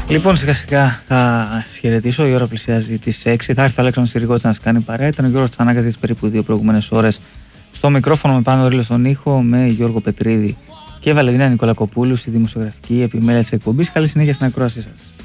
Λοιπόν, σιγά σιγά θα σας χαιρετήσω. Η ώρα πλησιάζει τις 6. Θα έρθει ο Αλέξανδρος Συριγώτης να σας κάνει παρέα. Ήταν ο Γιώργος Τσανάκας για τις περίπου 2 προηγούμενες ώρες στο μικρόφωνο με Πάνο Ρήλο στον ήχο, με Γιώργο Πετρίδη και Βαλεντίνα Νικολακοπούλου στη δημοσιογραφική επιμέλεια της εκπομπής. Καλή συνέχεια στην ακρόασή σας.